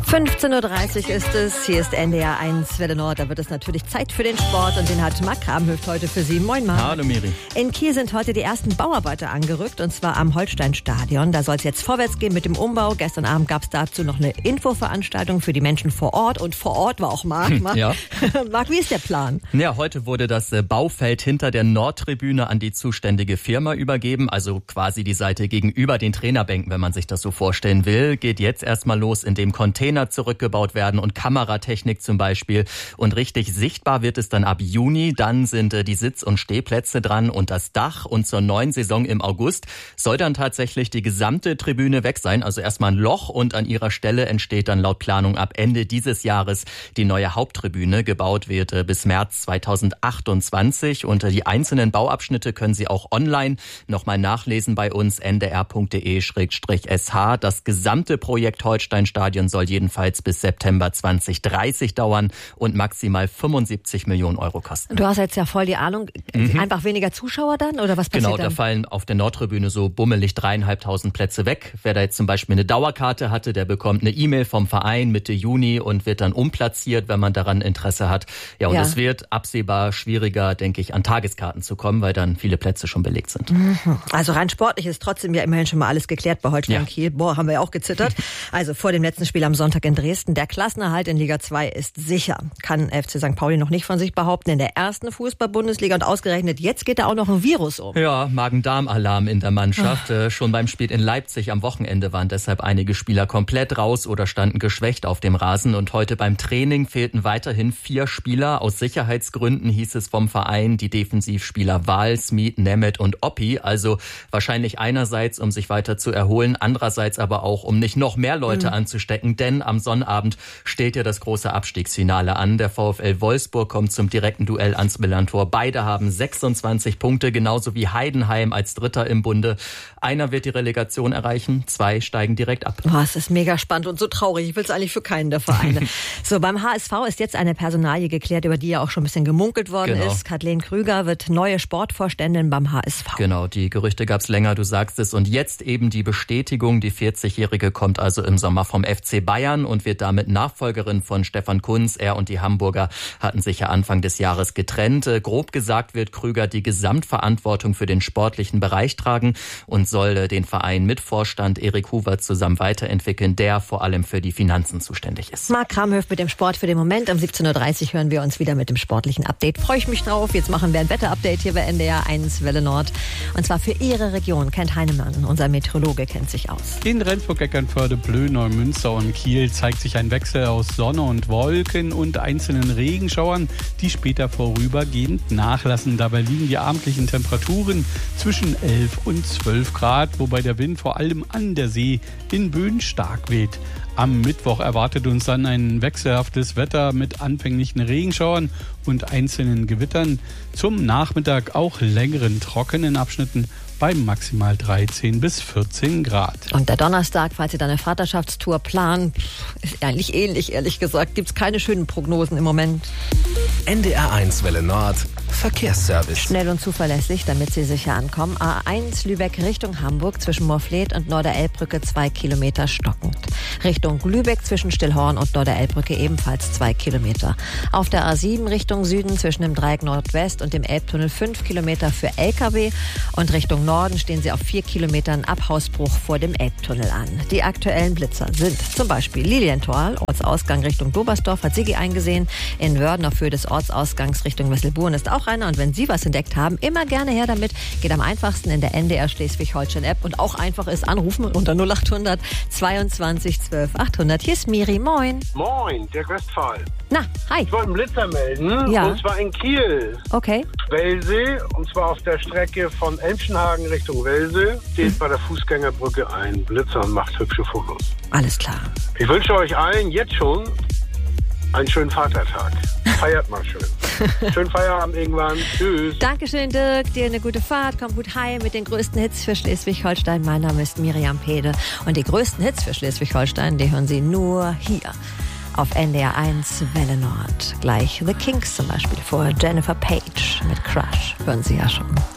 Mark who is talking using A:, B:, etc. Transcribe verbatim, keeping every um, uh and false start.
A: fünfzehn Uhr dreißig ist es, hier ist N D R eins Welle Nord, da wird es natürlich Zeit für den Sport und den hat Marc Kramhöft heute für Sie. Moin Marc.
B: Hallo Miri.
A: In Kiel sind heute die ersten Bauarbeiter angerückt und zwar am Holstein-Stadion. Da soll es jetzt vorwärts gehen mit dem Umbau. Gestern Abend gab es dazu noch eine Infoveranstaltung für die Menschen vor Ort und vor Ort war auch Marc. Marc,
B: ja.
A: Marc, wie ist der Plan?
B: Ja, heute wurde das Baufeld hinter der Nordtribüne an die zuständige Firma übergeben, also quasi die Seite gegenüber den Trainerbänken, wenn man sich das so vorstellen will. Geht jetzt erstmal los, indem Container zurückgebaut werden und Kameratechnik zum Beispiel. Und richtig sichtbar wird es dann ab Juni. Dann sind äh, die Sitz- und Stehplätze dran und das Dach. Und zur neuen Saison im August soll dann tatsächlich die gesamte Tribüne weg sein. Also erstmal ein Loch und an ihrer Stelle entsteht dann laut Planung ab Ende dieses Jahres die neue Haupttribüne. Gebaut wird äh, bis März zweitausendachtundzwanzig. Und äh, die einzelnen Bauabschnitte können Sie auch online nochmal nachlesen bei uns n d r punkt d e slash s h. Das gesamte Projekt Holstein-Stadion soll jedenfalls bis September zwanzig dreißig dauern und maximal fünfundsiebzig Millionen Euro kosten.
A: Du hast jetzt ja voll die Ahnung. Mhm. Einfach weniger Zuschauer dann? Oder was passiert
B: Genau,
A: dann?
B: da fallen auf der Nordtribüne so bummelig dreieinhalbtausend Plätze weg. Wer da jetzt zum Beispiel eine Dauerkarte hatte, der bekommt eine E-Mail vom Verein Mitte Juni und wird dann umplatziert, wenn man daran Interesse hat. Ja, und ja. es wird absehbar schwieriger, denke ich, an Tageskarten zu kommen, weil dann viele Plätze schon belegt sind.
A: Mhm. Also rein sportlich ist trotzdem ja immerhin schon mal alles geklärt bei Holstein
B: ja.
A: Kiel. Boah, haben wir ja auch gezittert. Also vor dem letzten Spiel am Sonntag in Dresden. Der Klassenerhalt in Liga zwei ist sicher. Kann F C Sankt Pauli noch nicht von sich behaupten. In der ersten Fußball-Bundesliga und ausgerechnet jetzt geht da auch noch ein Virus um.
B: Ja, Magen-Darm-Alarm in der Mannschaft. Ach. Schon beim Spiel in Leipzig am Wochenende waren deshalb einige Spieler komplett raus oder standen geschwächt auf dem Rasen. Und heute beim Training fehlten weiterhin vier Spieler. Aus Sicherheitsgründen hieß es vom Verein, die Defensivspieler Wahl, Smith, Nemeth und Oppi. Also wahrscheinlich einerseits, um sich weiter zu erholen, andererseits aber auch, um nicht noch mehr Leute mhm. anzustecken. Denn am Sonnabend steht ja das große Abstiegsfinale an. Der VfL Wolfsburg kommt zum direkten Duell ans Millantor. Beide haben sechsundzwanzig Punkte, genauso wie Heidenheim als Dritter im Bunde. Einer wird die Relegation erreichen, zwei steigen direkt ab.
A: Oh, es ist mega spannend und so traurig. Ich will es eigentlich für keinen der Vereine. So, beim H S V ist jetzt eine Personalie geklärt, über die ja auch schon ein bisschen gemunkelt worden
B: genau.
A: ist. Kathleen Krüger wird neue Sportvorständin beim H S V.
B: Genau, die Gerüchte gab es länger, du sagst es. Und jetzt eben die Bestätigung. Die vierzigjährige kommt also im Sommer vom F C Bayern und wird damit Nachfolgerin von Stefan Kuntz. Er und die Hamburger hatten sich ja Anfang des Jahres getrennt. Grob gesagt wird Krüger die Gesamtverantwortung für den sportlichen Bereich tragen und soll den Verein mit Vorstand Erik Huber zusammen weiterentwickeln, der vor allem für die Finanzen zuständig ist.
A: Marc Kramhöft mit dem Sport für den Moment. Um siebzehn Uhr dreißig hören wir uns wieder mit dem sportlichen Update. Freue ich mich drauf. Jetzt machen wir ein Wetterupdate hier bei N D R eins Welle Nord. Und zwar für Ihre Region. Kent Heinemann, unser Meteorologe, kennt sich aus.
C: In Rendsburg, Eckernförde, Plön, Neumünster und Kiel zeigt sich ein Wechsel aus Sonne und Wolken und einzelnen Regenschauern, die später vorübergehend nachlassen. Dabei liegen die abendlichen Temperaturen zwischen elf und zwölf Grad, wobei der Wind vor allem an der See in Böen stark weht. Am Mittwoch erwartet uns dann ein wechselhaftes Wetter mit anfänglichen Regenschauern und einzelnen Gewittern. Zum Nachmittag auch längeren trockenen Abschnitten bei maximal dreizehn bis vierzehn Grad.
A: Und der Donnerstag, falls Sie deine Vaterschaftstour planen, ist eigentlich ähnlich, ehrlich gesagt. Gibt es keine schönen Prognosen im Moment.
D: N D R eins Welle Nord, Verkehrsservice.
A: Schnell und zuverlässig, damit Sie sicher ankommen. A eins Lübeck Richtung Hamburg zwischen Morfleet und Norderelbbrücke zwei Kilometer stockend. Richtung Lübeck zwischen Stillhorn und Norderelbbrücke ebenfalls zwei Kilometer. Auf der A sieben Richtung Süden zwischen dem Dreieck Nordwest und dem Elbtunnel fünf Kilometer für L K W und Richtung Norden stehen Sie auf vier Kilometern Abhausbruch vor dem Elbtunnel an. Die aktuellen Blitzer sind zum Beispiel Lilienthal, Ortsausgang Richtung Dobersdorf, hat Sigi eingesehen. In Wörden auf Höhe des Ortsausgangs Richtung Wesselburen ist auch einer. Und wenn Sie was entdeckt haben, immer gerne her damit. Geht am einfachsten in der N D R Schleswig-Holstein-App und auch einfach ist anrufen unter null acht hundert zweiundzwanzig zwölf achthundert. Hier ist Miri, moin.
E: Moin, Dirk Westphal.
A: Na, hi.
E: Ich wollte einen Blitzer melden,
A: ja.
E: und zwar in Kiel.
A: Okay.
E: Wellsee, und zwar auf der Strecke von Elmschenhagen Richtung Wellsee, steht hm. bei der Fußgängerbrücke ein Blitzer und macht hübsche Fotos.
A: Alles klar.
E: Ich wünsche euch allen jetzt schon einen schönen Vatertag. Feiert mal schön. Schönen Feierabend irgendwann. Tschüss.
A: Dankeschön, Dirk. Dir eine gute Fahrt. Komm gut heim mit den größten Hits für Schleswig-Holstein. Mein Name ist Miriam Pede. Und die größten Hits für Schleswig-Holstein, die hören Sie nur hier auf N D R eins Welle Nord. Gleich The Kinks zum Beispiel vor Jennifer Page mit Crush. Hören Sie ja schon.